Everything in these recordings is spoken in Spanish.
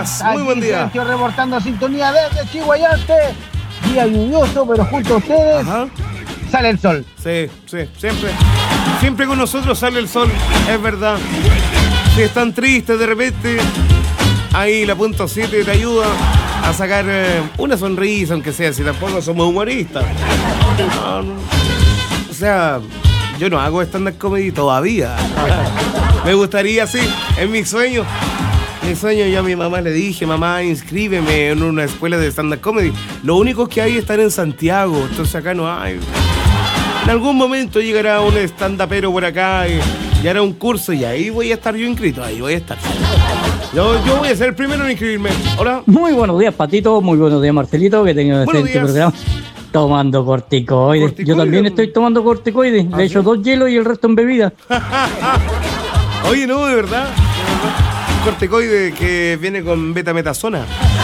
días, muy buen día. Sergio reportando sintonía desde Chihuayante. Día lluvioso, pero junto a ustedes sale el sol. Sí, siempre con nosotros sale el sol, es verdad. Si están tristes de repente, ahí la punto 7 te ayuda a sacar una sonrisa, aunque sea, si tampoco somos humoristas. No. O sea, yo no hago stand-up comedy todavía. Me gustaría, sí, es mi sueño. Mi sueño, yo a mi mamá le dije, mamá, inscríbeme en una escuela de stand-up comedy. Lo único que hay es estar en Santiago, entonces acá no hay. En algún momento llegará un stand-upero por acá y hará un curso y ahí voy a estar yo inscrito, ahí voy a estar. Yo voy a ser el primero en inscribirme. Hola. Muy buenos días, Patito, muy buenos días, Marcelito, que tengo este programa. Tomando corticoides. Yo también estoy tomando corticoides. De hecho, 2 hielos y el resto en bebida. Oye, no, de verdad. Corticoide que viene con betametasona.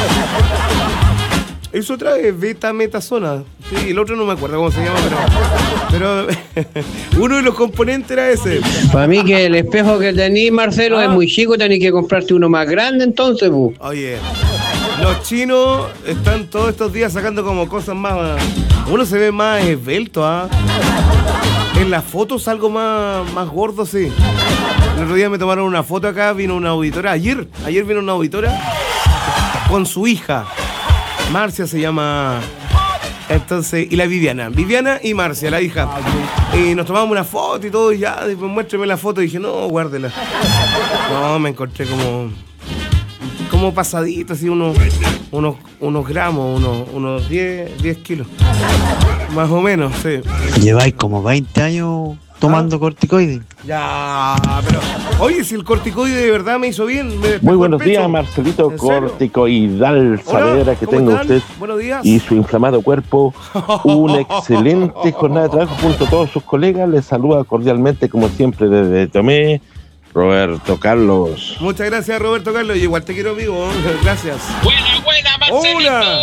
Eso trae betametasona. Sí, el otro no me acuerdo cómo se llama, pero uno de los componentes era ese. Para mí que el espejo que tenés, Marcelo, es muy chico, tenés que comprarte uno más grande entonces, bu. Oye, los chinos están todos estos días sacando como cosas más. Uno se ve más esbelto, ¿ah? En las fotos algo más gordo, sí. El otro día me tomaron una foto acá, vino una auditora. Ayer vino una auditora con su hija. Marcia se llama. Entonces, y la Viviana y Marcia, la hija. Y nos tomamos una foto y todo, y ya, después muéstrame la foto. Y dije, no, guárdela. No, me encontré como pasadito, así unos gramos, unos 10 kilos. Más o menos, sí. Lleváis como 20 años tomando corticoides. Ya, pero... Oye, si el corticoide de verdad me hizo bien. Muy buenos días, Marcelito. Corticoidal Saavedra que tenga usted y su inflamado cuerpo. Una excelente jornada de trabajo junto a todos sus colegas. Les saluda cordialmente, como siempre, desde Tomé, Roberto Carlos. Muchas gracias, Roberto Carlos. Y igual te quiero, amigo. Gracias. Buena, Marcelito. Hola.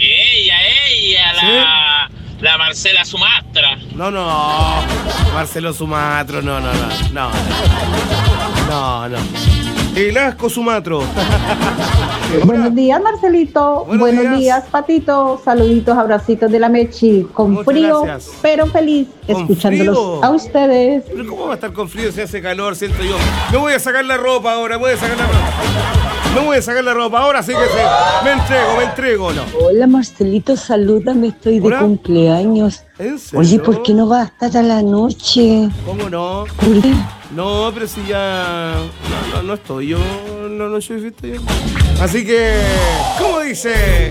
Ella, la Marcela Sumatra. No. Marcelo Sumatro, no. El asco Sumatro. Buenos días, Marcelito. Buenos días, Patito. Saluditos, abracitos de la Mechi. Con muchas frío, gracias. Pero feliz, escuchándolos frío a ustedes. ¿Pero cómo va a estar con frío si hace calor? Siento yo. Me voy a sacar la ropa ahora, ahora sí que sí. Me entrego, no. Hola, Marcelito, salúdame, estoy de cumpleaños. ¿En serio? Oye, ¿por qué no vas a estar a la noche? ¿Cómo no? ¿Por qué? No, pero si ya... No estoy yo en la noche de fiesta yo. Así que... ¿Cómo dice?